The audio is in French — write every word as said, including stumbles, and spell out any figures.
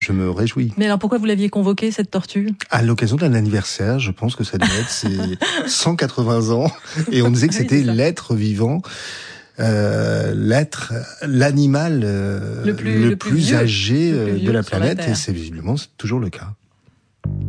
Je me réjouis. Mais alors pourquoi vous l'aviez convoqué, cette tortue ? À l'occasion d'un anniversaire, je pense que ça devait être ses cent quatre-vingts ans, et on disait que Ah oui, c'était c'est ça. l'être vivant, euh, l'être, l'animal euh, Le plus- le le plus plus vieux, âgé le plus euh, de vieux la sur la planète, Terre. et c'est visiblement c'est toujours le cas.